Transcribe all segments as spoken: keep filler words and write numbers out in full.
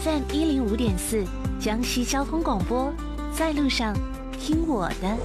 F M 一零五点四，江西交通广播，在路上听我的。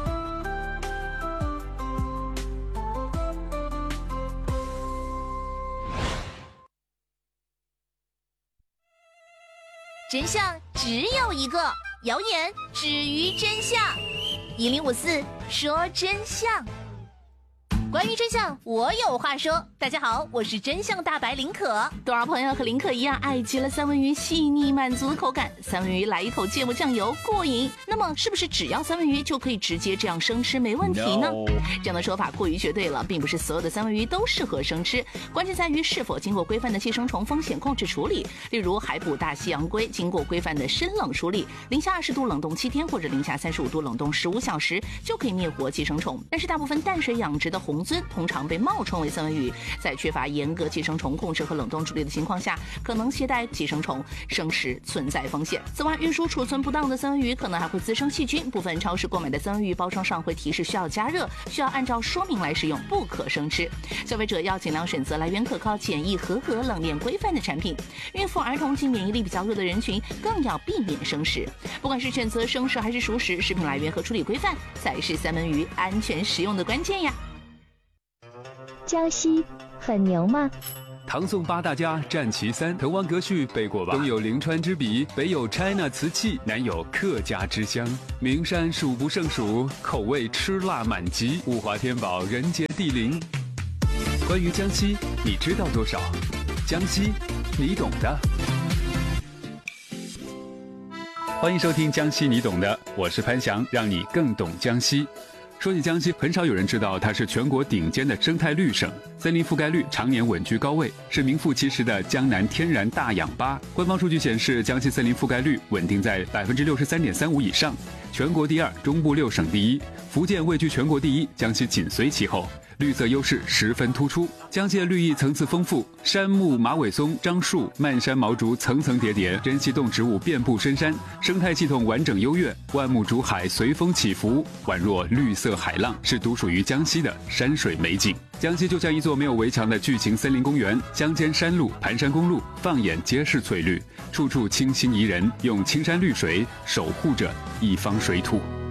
真相只有一个，谣言止于真相。一零五四说真相。关于真相，我有话说。大家好，我是真相大白林可。 多少朋友和林可一样爱极了三文鱼细腻满足的口感，三文鱼来一口芥末酱油过瘾。那么是不是只要三文鱼就可以直接这样生吃没问题呢？ No. 这样的说法过于绝对了，并不是所有的三文鱼都适合生吃，关键在于是否经过规范的寄生虫风险控制处理。例如海捕大西洋龟经过规范的深冷处理，零下二十度冷冻七天或者零下三十五度冷冻十五小时就可以灭活寄生虫。但是大部分淡水养殖的红鳟通常被冒充为三文鱼，在缺乏严格寄生虫控制和冷冻处理的情况下，可能携带寄生虫，生食存在风险。此外，运输储存不当的三文鱼可能还会滋生细菌。部分超市购买的三文鱼包装上会提示需要加热，需要按照说明来食用，不可生吃。消费者要尽量选择来源可靠、检疫合格、冷链规范的产品。孕妇、儿童及免疫力比较弱的人群更要避免生食。不管是选择生食还是熟食，食品来源和处理规范才是三文鱼安全食用的关键呀。 江西很牛吗？ 唐宋八大家占其三，滕王阁序背过吧？东有临川之笔，北有 China 瓷器，南有客家之乡。名山数不胜数，口味吃辣满级，物华天宝，人杰地灵。关于江西，你知道多少？江西，你懂的。欢迎收听江西你懂的，我是潘翔，让你更懂江西。说起江西，很少有人知道它是全国顶尖的生态绿省，森林覆盖率常年稳居高位，是名副其实的江南天然大氧吧。官方数据显示，江西森林覆盖率稳定在百分之六十三点三五以上，全国第二，中部六省第一，福建位居全国第一，江西紧随其后。绿色优势十分突出，江西的绿意层次丰富，杉木、马尾松、樟树、漫山毛竹层层叠叠，珍稀动植物遍布深山，生态系统完整优越，万木竹海随风起伏，宛若绿色海浪，是独属于江西的山水美景。江西就像一座没有围墙的巨型森林公园，乡间山路、盘山公路，放眼皆是翠绿，处处清新宜人，用青山绿水守护着一方水土。